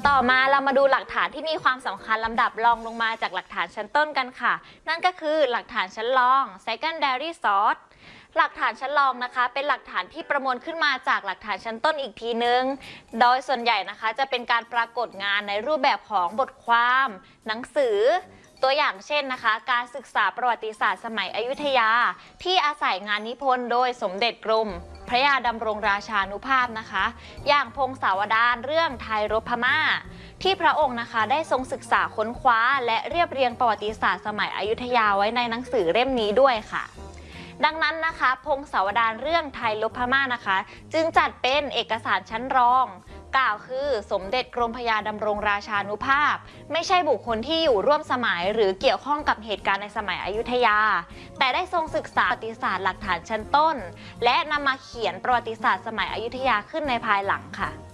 ต่อมาเรามาดูหลักฐานที่มีความสำคัญลำดับรองลงมาจากหลักฐานชั้นต้นกันค่ะนั่นก็คือหลักฐานชั้นรอง secondary source หลักฐานชั้นรองนะคะเป็นหลักฐานที่ประมวลขึ้นมาจากหลักฐานชั้นต้นอีกทีนึงโดยส่วนใหญ่นะคะจะเป็นการปรากฏงานในรูปแบบของบทความ หนังสือตัวอย่างเช่นนะคะการศึกษาประวัติศาสตร์สมัยอยุธยาที่อาศัยงานนิพนธ์โดยสมเด็จกรมพระยาดำรงราชานุภาพนะคะอย่างพงศาวดารเรื่องไทยรบพม่าที่พระองค์นะคะได้ทรงศึกษาค้นคว้าและเรียบเรียงประวัติศาสตร์สมัยอยุธยาไว้ในหนังสือเล่มนี้ด้วยค่ะดังนั้นนะคะพงศาวดารเรื่องไทยรบพม่านะคะจึงจัดเป็นเอกสารชั้นรองกล่าวคือสมเด็จกรมพระยาดำรงราชานุภาพไม่ใช่บุคคลที่อยู่ร่วมสมัยหรือเกี่ยวข้องกับเหตุการณ์ในสมัยอยุธยาแต่ได้ทรงศึกษาประวัติศาสตร์หลักฐานชั้นต้นและนำมาเขียนประวัติศาสตร์สมัยอยุธยาขึ้นในภายหลังค่ะ